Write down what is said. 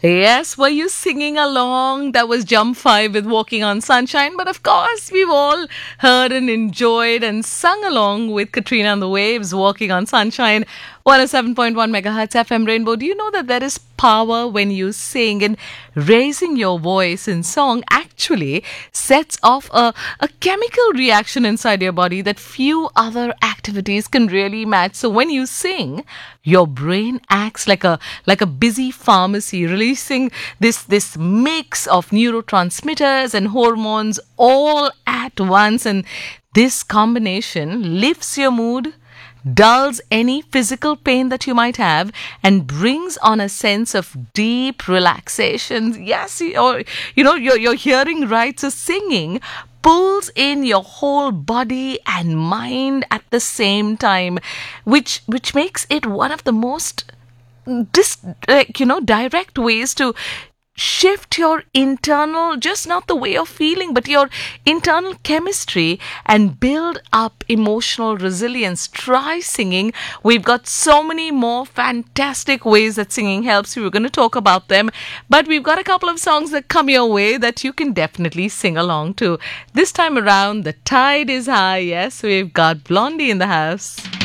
Yes, were you singing along? That was Jump 5 with Walking on Sunshine. But of course, we've all heard and enjoyed and sung along with Katrina and the Waves, Walking on Sunshine, 107.1 megahertz FM Rainbow. Do you know that there is power when you sing, and raising your voice in song actually sets off a chemical reaction inside your body that few other activities can really match. So when you sing, your brain acts like a busy pharmacy, releasing this mix of neurotransmitters and hormones all at once, and this combination lifts your mood, dulls any physical pain that you might have, and brings on a sense of deep relaxation. Yes, you're hearing right. So singing pulls in your whole body and mind at the same time, which makes it one of the most direct ways to shift your internal, just not the way of feeling, but your internal chemistry, and build up emotional resilience. Try singing. We've got so many more fantastic ways that singing helps. We were going to talk about them, but we've got a couple of songs that come your way that you can definitely sing along to. This time around, the tide is high. Yes, we've got Blondie in the house.